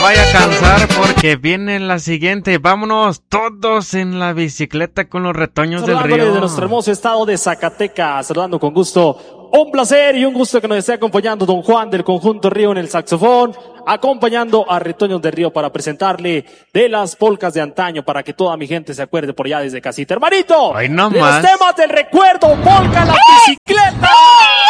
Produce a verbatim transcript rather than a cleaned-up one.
vaya a cansar porque viene la siguiente. Vámonos todos en la bicicleta con los retoños del río. Desde nuestro hermoso estado de Zacatecas, saludando con gusto. Un placer y un gusto que nos esté acompañando don Juan del Conjunto Río en el saxofón, acompañando a Retoños del Río para presentarle de las polcas de antaño para que toda mi gente se acuerde por allá desde casita. Hermanito, Ay, no de más. los temas del recuerdo, polca en la bicicleta.